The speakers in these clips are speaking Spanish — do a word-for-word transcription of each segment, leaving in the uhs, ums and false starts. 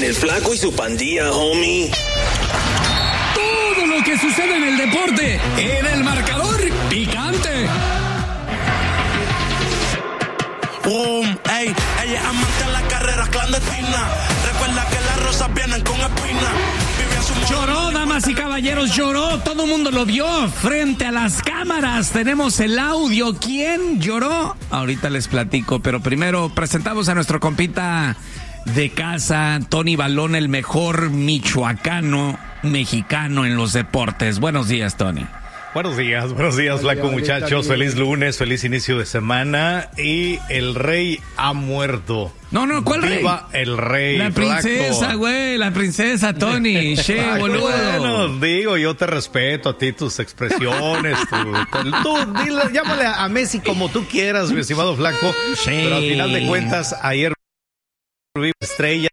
En el Flaco y su pandilla, homie. Todo lo que sucede en el deporte, en el marcador picante. Boom, ey, ella es amante de las carreras clandestinas. Recuerda que las rosas vienen con espina. Lloró, damas y caballeros, lloró. Todo el mundo lo vio frente a las cámaras. Tenemos el audio. ¿Quién lloró? Ahorita les platico, pero primero presentamos a nuestro compita de casa, Tony Balón, el mejor michoacano mexicano en los deportes. Buenos días, Tony. Buenos días, buenos días, Flaco, muchachos. Feliz lunes, feliz inicio de semana. Y el rey ha muerto. No, no, ¿cuál rey? Viva el rey, La princesa, güey, la princesa, Tony. Che, boludo. Bueno, digo, yo te respeto a ti, tus expresiones. tú, tú dile, llámale a Messi como tú quieras, mi estimado Flaco. Sí. Pero al final de cuentas, ayer estrella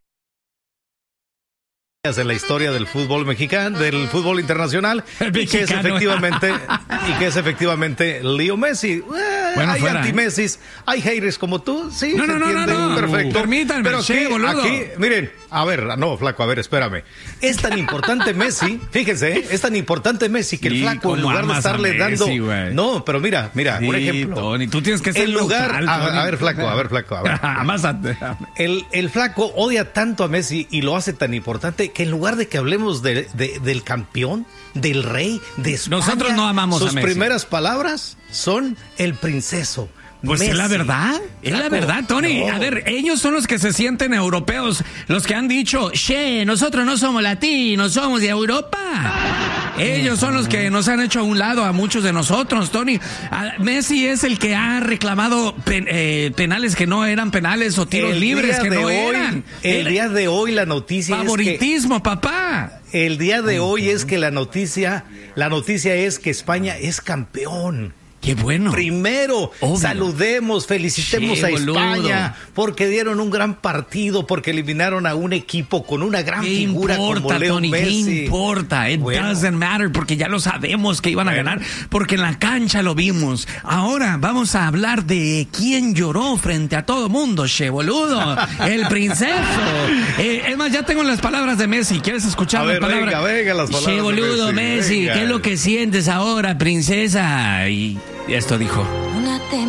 en la historia del fútbol mexicano, del fútbol internacional, y que es efectivamente y que es efectivamente Leo Messi. Eh, bueno, hay anti-Messi, hay haters como tú, sí, no, se no, no, entiende, no, no. perfecto. Permítanme, pero sí, aquí, boludo. aquí, miren, a ver, no, Flaco, a ver, espérame. Es tan importante Messi, fíjense, ¿eh? es tan importante Messi que el Sí, Flaco, en lugar de estarle Messi, dando, güey. no, pero mira, mira, Sí, un ejemplo. Tony, tú tienes que ser en lugar, neutral, a, Tony. a ver, Flaco, a ver, Flaco, a ver. Amásate. El, el Flaco odia tanto a Messi y lo hace tan importante que en lugar de que hablemos de, de, del campeón, del rey, de España, nosotros no amamos sus a Messi. primeras palabras son el princeso. Pues Messi. es la verdad, es la verdad, Tony. No. A ver, ellos son los que se sienten europeos, los que han dicho, che, nosotros no somos latinos, somos de Europa. Ellos son los que nos han hecho a un lado a muchos de nosotros, Tony. A Messi es el que ha reclamado pen, eh, penales que no eran penales o tiros El libres día que de no hoy, eran. El Era día de hoy la noticia favoritismo, es que, papá. el día de hoy es que la noticia, la noticia es que España es campeón. Qué bueno. Primero, Obvio. saludemos, felicitemos Che, a boludo. España porque dieron un gran partido, porque eliminaron a un equipo con una gran ¿Qué figura importa, como Leo Tony? Messi. ¿Qué importa? It Bueno. doesn't matter, porque ya lo sabemos que iban a Bueno. ganar, porque en la cancha lo vimos. Ahora vamos a hablar de quién lloró frente a todo mundo, che, boludo. El princeso. Eh, es más, ya tengo las palabras de Messi. ¿Quieres escuchar A las ver, palabras? venga, venga, las palabras Che, de boludo, Messi, Messi, venga. ¿qué es lo que sientes ahora, princesa? Y esto dijo. Una